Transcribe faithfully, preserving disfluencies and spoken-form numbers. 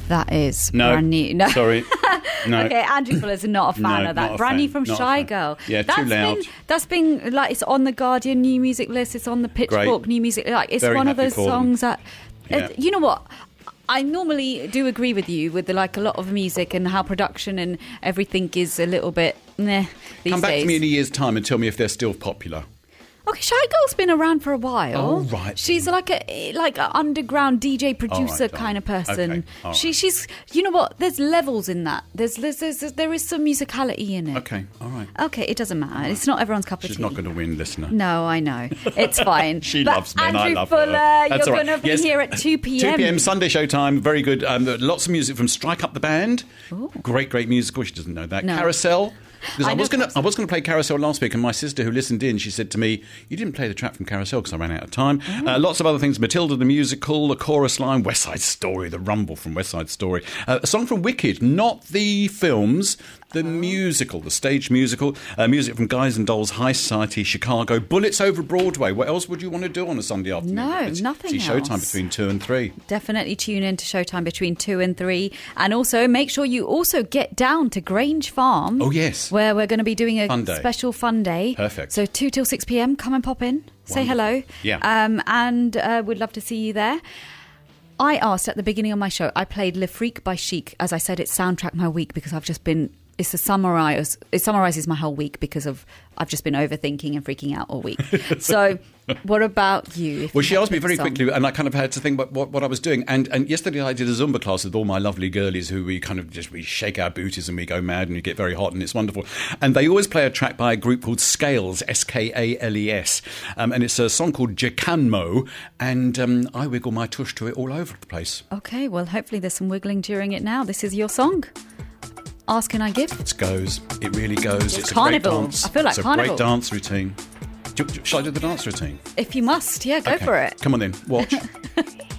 That is No, brand new. No, sorry. No. Okay, Andrew Fuller's not a fan No, of that. not a Brand new fan, from not a Shy fan. Girl. Yeah, that's too loud. Been, that's been like it's on the Guardian new music list. It's on the Pitchfork Great. new music. Like it's Very one of happy those for them. songs that Yeah. it, you know what. I normally do agree with you with the, like a lot of music and how production and everything is a little bit meh these Come back days. to me in a year's time and tell me if they're still popular. Okay, Shy Girl's been around for a while. Oh, right. She's like a like an underground D J producer All right, kind of darling. person. Okay, all She right. she's you know what? There's levels in that. There's, there's, there's there is some musicality in it. Okay, all right. Okay, it doesn't matter. It's not everyone's cup of She's tea. not going to win, listener. No, I know. It's fine. She but loves men. Andrew I love Fuller, her. That's you're all right. going to be Yes. here at two p.m. two p.m. Sunday showtime. Very good. Um, lots of music from Strike Up the Band. Ooh. Great, great musical. She doesn't know that. No. Carousel. Because I, I know was going to, I Carousel. was going to play Carousel last week, and my sister who listened in, she said to me, "You didn't play the track from Carousel because I ran out of time." Oh. Uh, lots of other things: Matilda the musical, the chorus line, West Side Story, the Rumble from West Side Story, uh, a song from Wicked, not the films, the musical, the stage musical, uh, music from Guys and Dolls, High Society, Chicago, Bullets Over Broadway. What else would you want to do on a Sunday afternoon? No, It's- nothing See Showtime else. between two and three. Definitely tune in to Showtime between two and three. And also make sure you also get down to Grange Farm. Oh, yes. Where we're going to be doing a Fun day. special fun day. Perfect. So two till six p.m. Come and pop in. Say Wonderful. hello. Yeah. Um, and uh, we'd love to see you there. I asked at the beginning of my show, I played Le Freak by Chic. As I said, it's soundtrack my week because I've just been... It's a summarize. It summarizes my whole week because of I've just been overthinking and freaking out all week. So, what about you? If Well, you she had asked to me pick very a song? quickly, and I kind of had to think about what, what I was doing. And and yesterday I did a Zumba class with all my lovely girlies who we kind of just we shake our booties and we go mad and we get very hot and it's wonderful. And they always play a track by a group called Scales, S K A L E S, um, and it's a song called Jacanmo. And um, I wiggle my tush to it all over the place. Okay, well, hopefully there's some wiggling during it now. This is your song. Ask and I give. It goes. It really goes. It's Carnival. a great dance. I feel like it's a Carnival. great dance routine. Do, do, shall I do the dance routine? If you must, yeah, go Okay. for it. Come on then. Watch.